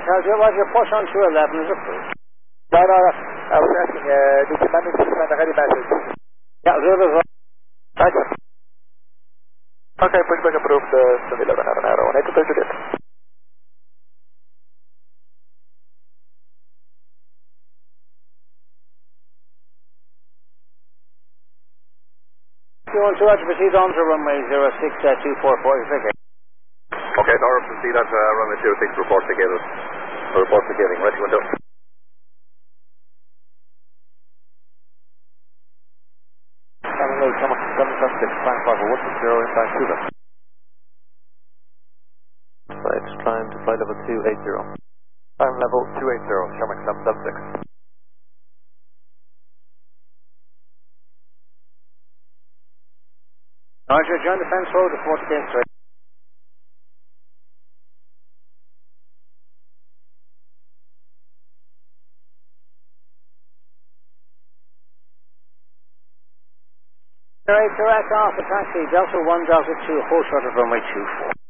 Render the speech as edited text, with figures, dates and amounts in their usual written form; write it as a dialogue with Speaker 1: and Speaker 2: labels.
Speaker 1: tells you what your push on 211 is approved.
Speaker 2: No, I was asking, did you manage to send a heady message?
Speaker 1: Yeah, good as well.
Speaker 2: Thank you. Okay, pushback approved, 11 have an arrow on 8 to 30 Juliet.
Speaker 1: You want to proceed on to runway 062446.
Speaker 2: Okay, Nora, proceed on to runway 06, report to Gavin. Report to Gavin, right, you want to? Hello, Thomas 776, climb 510, impact Cuba. Right, climb to flight level 280. Climb level 280, Shamrock 776.
Speaker 1: Roger, join the fence road to 40 Gate Street. Alright, direct off the taxi, Delta 1, Delta 2, hold short of runway 24.